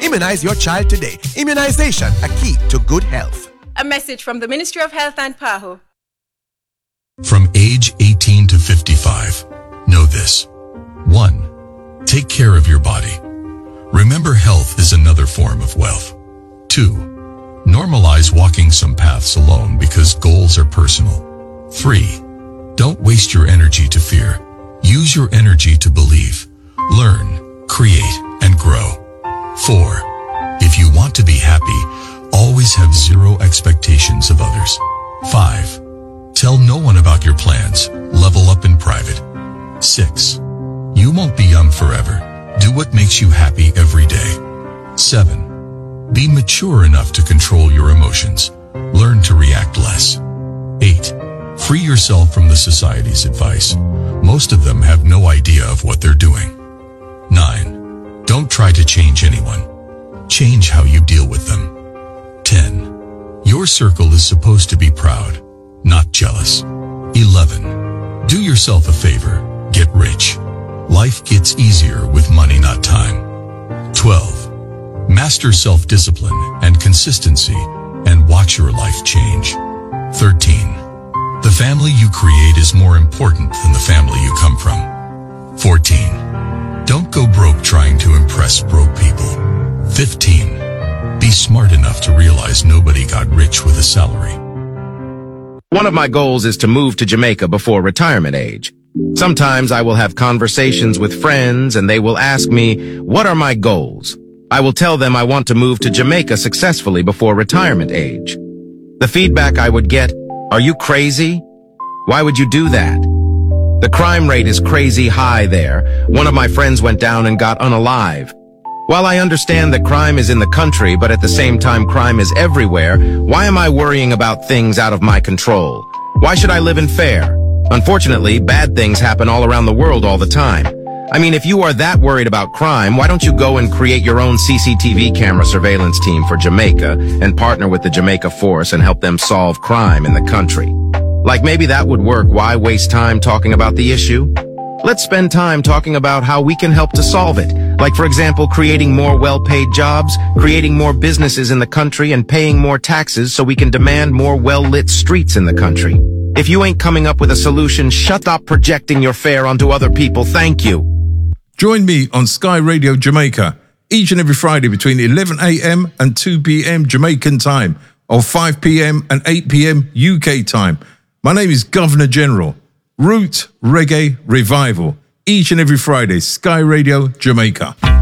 Immunize your child today. Immunization, a key to good health. A message from the Ministry of Health and PAHO. From age 18 to 55, know this. 1. Take care of your body. Remember, health is another form of wealth. 2. Normalize walking some paths alone because goals are personal. 3. Don't waste your energy to fear. Use your energy to believe, learn, create, and grow. 4. If you want to be happy, always have zero expectations of others. 5. Tell no one about your plans. Level up in private. 6. You won't be young forever. Do what makes you happy every day. 7. Be mature enough to control your emotions. Learn to react less. 8. Free yourself from the society's advice. Most of them have no idea of what they're doing. 9. Don't try to change anyone. Change how you deal with them. 10. Your circle is supposed to be proud, not jealous. 11. Do yourself a favor. Get rich. Life gets easier with money, not time. 12. Master self-discipline and consistency and watch your life change. 13. The family you create is more important than the family you come from. 14. Don't go broke trying to impress broke people. 15. Be smart enough to realize nobody got rich with a salary. One of my goals is to move to Jamaica before retirement age. Sometimes I will have conversations with friends and they will ask me, what are my goals? I will tell them I want to move to Jamaica successfully before retirement age. The feedback I would get, are you crazy? Why would you do that? The crime rate is crazy high there. One of my friends went down and got unalive. While I understand that crime is in the country, but at the same time crime is everywhere, why am I worrying about things out of my control? Why should I live in fear? Unfortunately, bad things happen all around the world all the time. I mean, if you are that worried about crime, why don't you go and create your own CCTV camera surveillance team for Jamaica and partner with the Jamaica Force and help them solve crime in the country? Like, maybe that would work. Why waste time talking about the issue? Let's spend time talking about how we can help to solve it. Like, for example, creating more well-paid jobs, creating more businesses in the country, and paying more taxes so we can demand more well-lit streets in the country. If you ain't coming up with a solution, shut up projecting your fear onto other people. Thank you. Join me on Sky Radio Jamaica each and every Friday between 11 a.m. and 2 p.m. Jamaican time, or 5 p.m. and 8 p.m. UK time. My name is Governor General. Root Reggae Revival, each and every Friday, Sky Radio Jamaica.